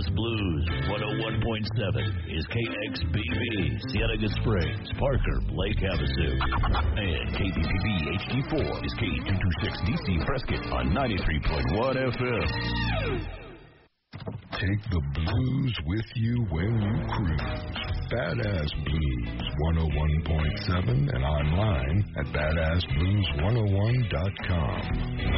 Blues 101.7 is KXBB, Cienega Springs, Parker, Lake Havasu. And KBPB HD4 is K226DC Prescott on 93.1 FM. Take the blues with you when you cruise. Badass Blues 101.7 and online at badassblues101.com.